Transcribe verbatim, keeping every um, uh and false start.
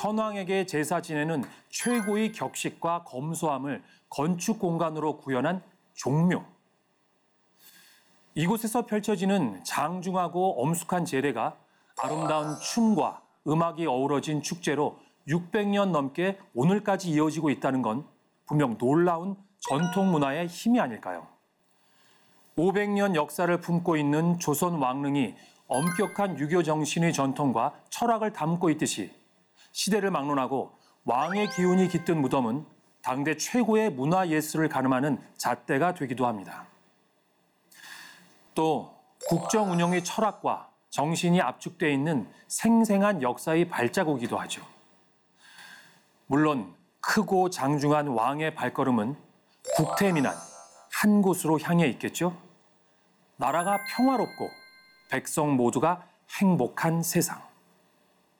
선왕에게 제사 지내는 최고의 격식과 검소함을 건축 공간으로 구현한 종묘. 이곳에서 펼쳐지는 장중하고 엄숙한 제례가 아름다운 춤과 음악이 어우러진 축제로 육백 년 넘게 오늘까지 이어지고 있다는 건 분명 놀라운 전통 문화의 힘이 아닐까요? 오백 년 역사를 품고 있는 조선 왕릉이 엄격한 유교 정신의 전통과 철학을 담고 있듯이 시대를 막론하고 왕의 기운이 깃든 무덤은 당대 최고의 문화 예술을 가늠하는 잣대가 되기도 합니다. 또 국정 운영의 철학과 정신이 압축되어 있는 생생한 역사의 발자국이기도 하죠. 물론 크고 장중한 왕의 발걸음은 국태민안 한 곳으로 향해 있겠죠. 나라가 평화롭고 백성 모두가 행복한 세상.